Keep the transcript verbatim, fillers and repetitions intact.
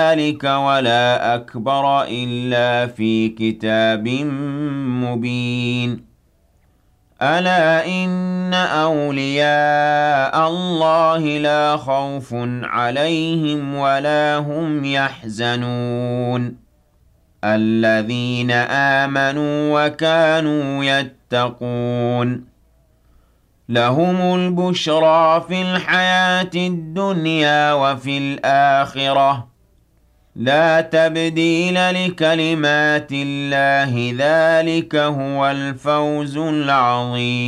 ذلك ولا أكبر إلا في كتاب مبين ألا إن أولياء الله لا خوف عليهم ولا هم يحزنون الذين آمنوا وكانوا يتقون لهم البشرى في الحياة الدنيا وفي الآخرة لا تبديل لكلمات الله ذلك هو الفوز العظيم